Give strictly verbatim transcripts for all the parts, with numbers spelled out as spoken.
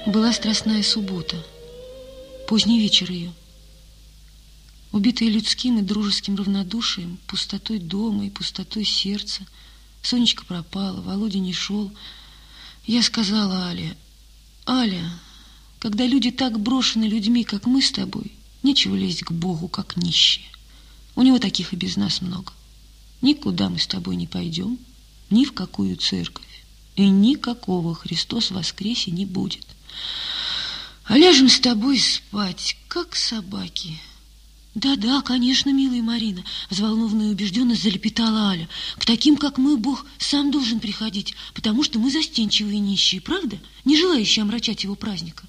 Была страстная суббота, поздний вечер ее. Убитые людским и дружеским равнодушием, пустотой дома и пустотой сердца, Сонечка пропала, Володя не шел. Я сказала Але: «Аля, когда люди так брошены людьми, как мы с тобой, нечего лезть к Богу, как нищие. У него таких и без нас много. Никуда мы с тобой не пойдем, ни в какую церковь, и никакого Христос воскресе не будет. А ляжем с тобой спать, как собаки». «Да-да, конечно, милая Марина», — взволнованно и убежденно залепетала Аля. «К таким, как мы, Бог сам должен приходить, потому что мы застенчивые нищие, правда? Не желающие омрачать его праздника».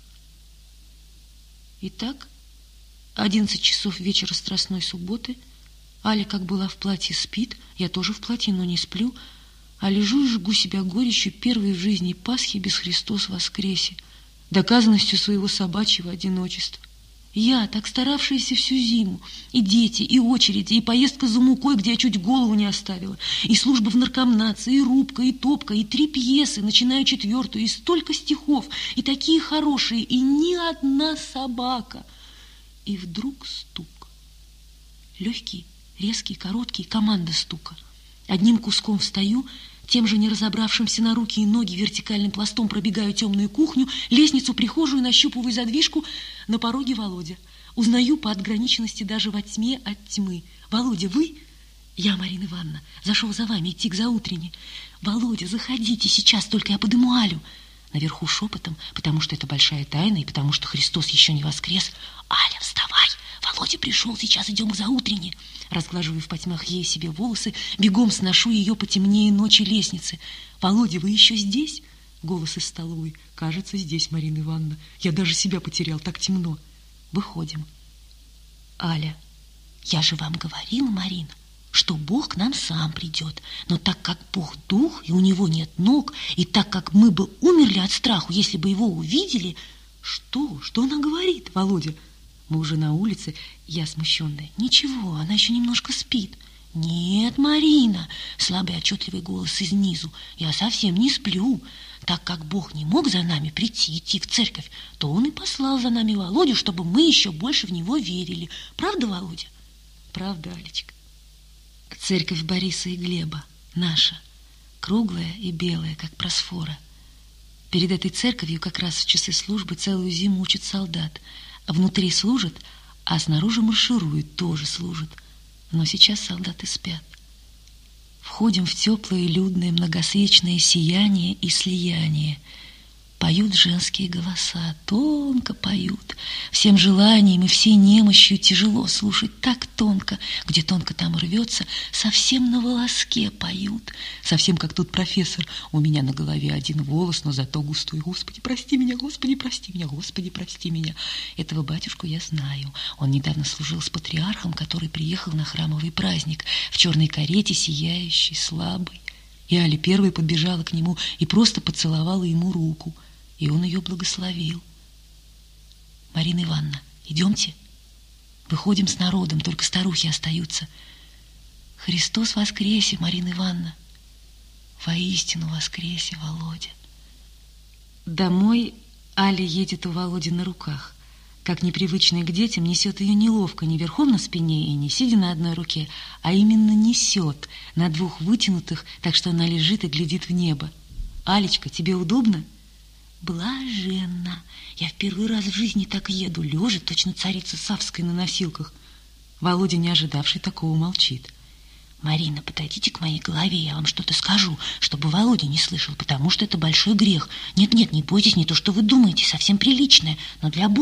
Итак, одиннадцать часов вечера страстной субботы. Аля, как была в платье, спит, я тоже в платье, но не сплю, а лежу и жгу себя горечью первой в жизни Пасхи без Христос воскресе, доказанностью своего собачьего одиночества. Я, так старавшаяся всю зиму, и дети, и очереди, и поездка за мукой, где я чуть голову не оставила, и служба в наркомнации, и рубка, и топка, и три пьесы, начиная четвертую, и столько стихов, и такие хорошие, и ни одна собака. И вдруг стук. Легкий, резкий, короткий, команда стука. Одним куском встаю, тем же не разобравшимся на руки и ноги вертикальным пластом пробегаю темную кухню, лестницу, прихожую, нащупываю задвижку. На пороге Володя. Узнаю по отграниченности даже во тьме от тьмы. «Володя, вы?» «Я, Марина Ивановна, зашел за вами идти к заутренне». «Володя, заходите сейчас, только я подыму Алю». Наверху шепотом, потому что это большая тайна и потому что Христос еще не воскрес. «Аля, вставай! Володя пришел, сейчас идем к заутренне». Разглаживаю в потьмах ей себе волосы, бегом сношу ее по темнее ночи лестницы. «Володя, вы еще здесь?» Голос из столовой. «Кажется, здесь, Марина Ивановна. Я даже себя потерял, так темно». Выходим. «Аля, я же вам говорила, Марина, что Бог к нам сам придет. Но так как Бог дух, и у него нет ног, и так как мы бы умерли от страху, если бы его увидели...» «Что? Что она говорит, Володя?» Мы уже на улице, я смущенная. «Ничего, она еще немножко спит». «Нет, Марина», слабый отчетливый голос изнизу, «я совсем не сплю. Так как Бог не мог за нами прийти, идти в церковь, то Он и послал за нами Володю, чтобы мы еще больше в него верили. Правда, Володя?» «Правда, Алечка». Церковь Бориса и Глеба, наша, круглая и белая, как просфора. Перед этой церковью как раз в часы службы целую зиму учат солдат. Внутри служат, а снаружи маршируют, тоже служат. Но сейчас солдаты спят. Входим в теплое, людное, многосвечное сияние и слияние. Поют женские голоса, тонко поют. Всем желанием и всей немощью тяжело слушать так тонко. Где тонко, там рвется, совсем на волоске поют. Совсем как тот профессор. У меня на голове один волос, но зато густой. Господи, прости меня, Господи, прости меня, Господи, прости меня. Этого батюшку я знаю. Он недавно служил с патриархом, который приехал на храмовый праздник в черной карете, сияющей, слабой. И Аля первой подбежала к нему и просто поцеловала ему руку. И он ее благословил. «Марина Ивановна, идемте?» Выходим с народом, только старухи остаются. «Христос воскресе, Марина Ивановна!» «Воистину воскресе, Володя!» Домой Аля едет у Володи на руках. Как непривычная к детям, несет ее неловко, не верхом на спине и не сидя на одной руке, а именно несет на двух вытянутых, так что она лежит и глядит в небо. «Алечка, тебе удобно?» «Блаженно! Я в первый раз в жизни так еду, лежа, точно царица Савская на носилках». Володя, не ожидавший такого, молчит. «Марина, подойдите к моей голове, я вам что-то скажу, чтобы Володя не слышал, потому что это большой грех. Нет-нет, не бойтесь, не то, что вы думаете, совсем приличное, но для Бога.